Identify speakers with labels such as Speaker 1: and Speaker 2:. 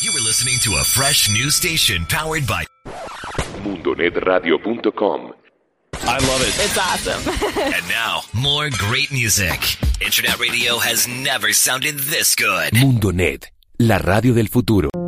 Speaker 1: You were listening to a fresh new station powered by
Speaker 2: MundoNetRadio.com.
Speaker 3: I love it.
Speaker 4: It's awesome.
Speaker 1: And now, more great music. Internet radio has never sounded this good.
Speaker 5: Mundonet, la radio del futuro.